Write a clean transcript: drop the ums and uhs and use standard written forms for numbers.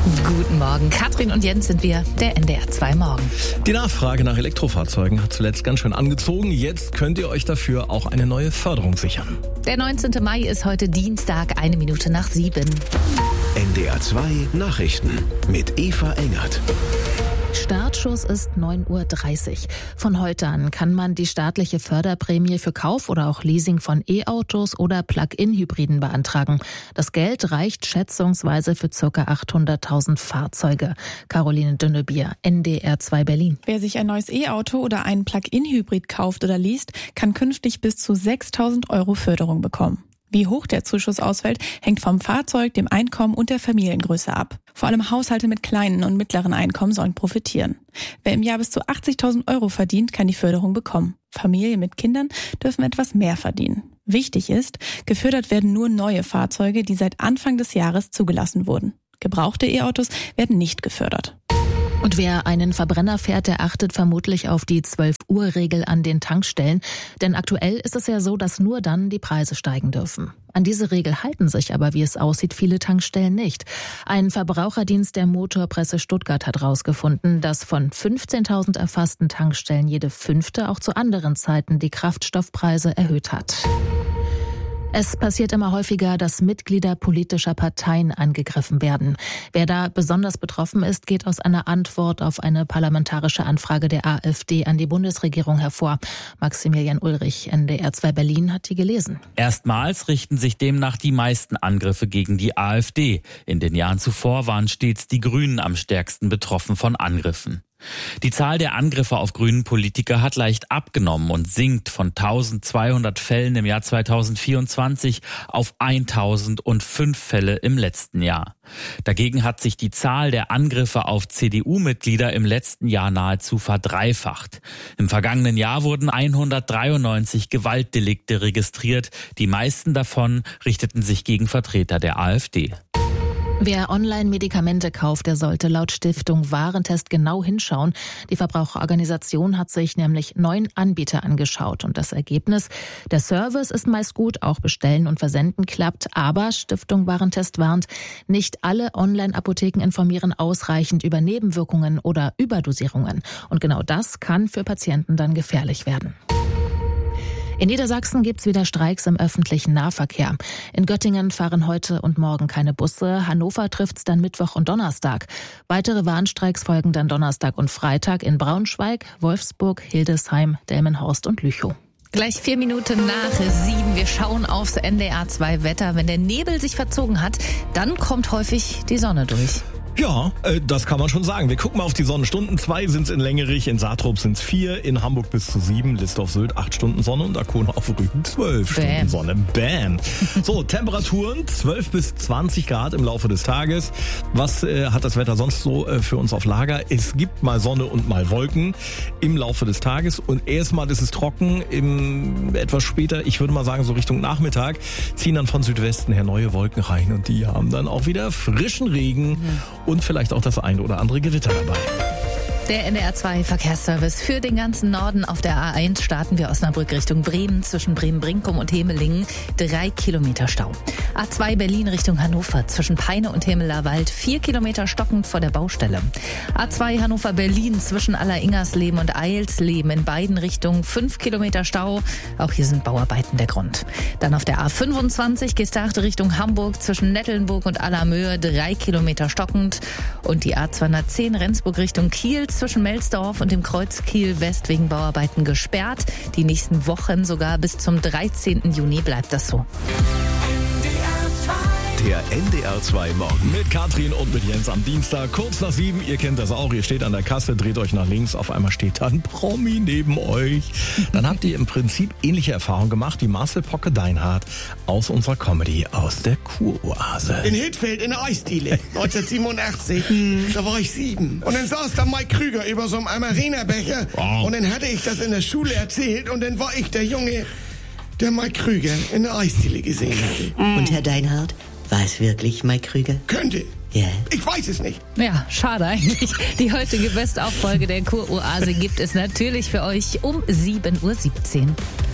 Guten Morgen, Katrin und Jens sind wir, der NDR 2 Morgen. Die Nachfrage nach Elektrofahrzeugen hat zuletzt ganz schön angezogen. Jetzt könnt ihr euch dafür auch eine neue Förderung sichern. Der 19. Mai ist heute Dienstag, 7:01. NDR 2 Nachrichten mit Eva Engert. Startschuss ist 9:30 Uhr. Von heute an kann man die staatliche Förderprämie für Kauf oder auch Leasing von E-Autos oder Plug-in-Hybriden beantragen. Das Geld reicht schätzungsweise für ca. 800.000 Fahrzeuge. Caroline Dünnebier, NDR 2 Berlin. Wer sich ein neues E-Auto oder einen Plug-in-Hybrid kauft oder least, kann künftig bis zu 6.000 € Förderung bekommen. Wie hoch der Zuschuss ausfällt, hängt vom Fahrzeug, dem Einkommen und der Familiengröße ab. Vor allem Haushalte mit kleinen und mittleren Einkommen sollen profitieren. Wer im Jahr bis zu 80.000 € verdient, kann die Förderung bekommen. Familien mit Kindern dürfen etwas mehr verdienen. Wichtig ist, gefördert werden nur neue Fahrzeuge, die seit Anfang des Jahres zugelassen wurden. Gebrauchte E-Autos werden nicht gefördert. Und wer einen Verbrenner fährt, der achtet vermutlich auf die 12-Uhr-Regel an den Tankstellen. Denn aktuell ist es ja so, dass nur dann die Preise steigen dürfen. An diese Regel halten sich aber, wie es aussieht, viele Tankstellen nicht. Ein Verbraucherdienst der Motorpresse Stuttgart hat herausgefunden, dass von 15.000 erfassten Tankstellen jede 5. auch zu anderen Zeiten die Kraftstoffpreise erhöht hat. Es passiert immer häufiger, dass Mitglieder politischer Parteien angegriffen werden. Wer da besonders betroffen ist, geht aus einer Antwort auf eine parlamentarische Anfrage der AfD an die Bundesregierung hervor. Maximilian Ulrich, NDR 2 Berlin, hat die gelesen. Erstmals richten sich demnach die meisten Angriffe gegen die AfD. In den Jahren zuvor waren stets die Grünen am stärksten betroffen von Angriffen. Die Zahl der Angriffe auf grünen Politiker hat leicht abgenommen und sinkt von 1.200 Fällen im Jahr 2024 auf 1.005 Fälle im letzten Jahr. Dagegen hat sich die Zahl der Angriffe auf CDU-Mitglieder im letzten Jahr nahezu verdreifacht. Im vergangenen Jahr wurden 193 Gewaltdelikte registriert. Die meisten davon richteten sich gegen Vertreter der AfD. Wer Online-Medikamente kauft, der sollte laut Stiftung Warentest genau hinschauen. Die Verbraucherorganisation hat sich nämlich 9 Anbieter angeschaut. Und das Ergebnis: Der Service ist meist gut, auch Bestellen und Versenden klappt. Aber Stiftung Warentest warnt, nicht alle Online-Apotheken informieren ausreichend über Nebenwirkungen oder Überdosierungen. Und genau das kann für Patienten dann gefährlich werden. In Niedersachsen gibt's wieder Streiks im öffentlichen Nahverkehr. In Göttingen fahren heute und morgen keine Busse. Hannover trifft's dann Mittwoch und Donnerstag. Weitere Warnstreiks folgen dann Donnerstag und Freitag in Braunschweig, Wolfsburg, Hildesheim, Delmenhorst und Lüchow. Gleich 4 Minuten nach 7. Wir schauen aufs NDR 2 Wetter. Wenn der Nebel sich verzogen hat, dann kommt häufig die Sonne durch. Ja, das kann man schon sagen. Wir gucken mal auf die Sonnenstunden. 2 sind's in Längerich, in Saatrup sind's 4, in Hamburg bis zu 7, List-auf-Sylt 8 Stunden Sonne und Arkona auf Rügen 12 Stunden Sonne. Bam! So, Temperaturen 12 bis 20 Grad im Laufe des Tages. Was hat das Wetter sonst so für uns auf Lager? Es gibt mal Sonne und mal Wolken im Laufe des Tages und erstmal ist es trocken. Etwas später, ich würde mal sagen so Richtung Nachmittag, ziehen dann von Südwesten her neue Wolken rein und die haben dann auch wieder frischen Regen. Und vielleicht auch das ein oder andere Gewitter dabei. Der NDR 2 Verkehrsservice für den ganzen Norden. Auf der A1 starten wir Osnabrück Richtung Bremen, zwischen Bremen-Brinkum und Hemelingen 3 Kilometer Stau. A2 Berlin Richtung Hannover, zwischen Peine und Hemelerwald 4 Kilometer stockend vor der Baustelle. A2 Hannover-Berlin zwischen Alleringers-Leben und Eilsleben in beiden Richtungen 5 Kilometer Stau. Auch hier sind Bauarbeiten der Grund. Dann auf der A25 Gestachte Richtung Hamburg, zwischen Nettelnburg und Allermöhe 3 Kilometer stockend. Und die A210 Rendsburg Richtung Kiel zwischen Melsdorf und dem Kreuz Kiel West wegen Bauarbeiten gesperrt. Die nächsten Wochen sogar bis zum 13. Juni bleibt das so. Der NDR 2 Morgen. Mit Katrin und mit Jens am Dienstag, kurz nach 7. Ihr kennt das auch. Ihr steht an der Kasse, dreht euch nach links. Auf einmal steht da ein Promi neben euch. Dann habt ihr im Prinzip ähnliche Erfahrungen gemacht wie Marcel Pocke-Deinhardt aus unserer Comedy aus der Kuroase. In Hittfeld in der Eisdiele, 1987. Da war ich 7. Und dann saß da Mike Krüger über so einem Amarena-Becher. Wow. Und dann hatte ich das in der Schule erzählt. Und dann war ich der Junge, der Mike Krüger in der Eisdiele gesehen hatte. Und Herr Deinhardt, war es wirklich Mike Krüger? Könnte. Ja. Ich weiß es nicht. Ja, schade eigentlich. Die heutige Bestauffolge der Kuroase gibt es natürlich für euch um 7:17 Uhr.